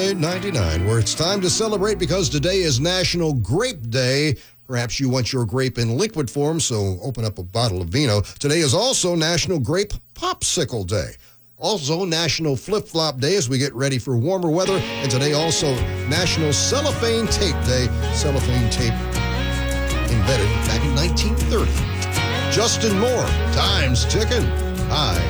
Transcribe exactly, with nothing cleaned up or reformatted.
eight ninety-nine, where it's time to celebrate because today is National Grape Day. Perhaps you want your grape in liquid form, so open up a bottle of vino. Today is also National Grape Popsicle Day. Also National Flip-Flop Day as we get ready for warmer weather. And today also National Cellophane Tape Day. Cellophane tape invented back in nineteen thirty. Justin Moore, time's ticking. Hi.